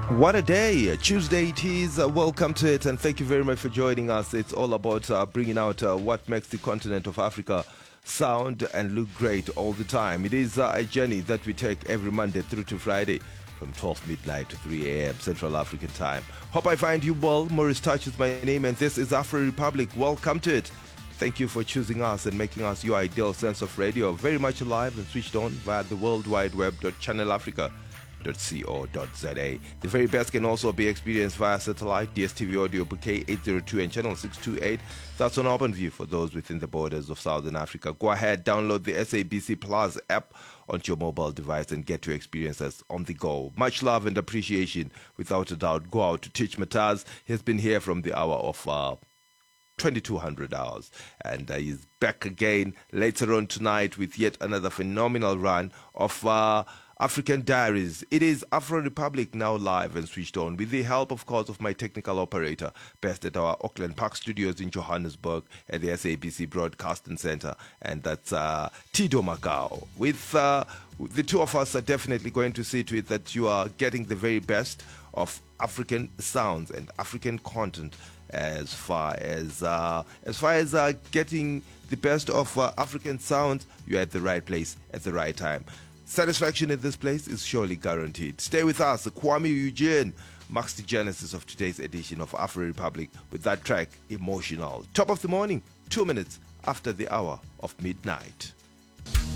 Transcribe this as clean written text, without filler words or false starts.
What a day. Tuesday it is. Welcome to it, and thank you very much for joining us. It's all about bringing out what makes the continent of Africa sound and look great all the time. It is a journey that we take every Monday through to Friday from 12 midnight to 3 a.m. Central African time. Hope I find you well. Maurice Touch is my name, and this is Afro Republic. Welcome to it. Thank you for choosing us and making us your ideal sense of radio. Very much alive and switched on via the World Wide Web. channelafrica.co.za. The very best can also be experienced via satellite, DSTV audio bouquet 802 and channel 628. That's on OpenView for those within the borders of Southern Africa. Go ahead, download the SABC Plus app onto your mobile device and get to experience us on the go. Much love and appreciation. Without a doubt, go out to Teach Mataz. He's been here from the hour of 2200 hours, and he's back again later on tonight with yet another phenomenal run of African Diaries. It is Afro Republic now live and switched on with the help, of course, of my technical operator based at our Auckland Park studios in Johannesburg at the SABC Broadcasting Center, and that's Tido Macau. With the two of us are definitely going to see to it that you are getting the very best of African sounds and African content. As far as getting the best of African sounds, you're at the right place at the right time. Satisfaction in this place is surely guaranteed. Stay with us. Kwame Eugene marks the genesis of today's edition of Afro Republic with that track, Emotional. Top of the morning, 2 minutes after the hour of midnight.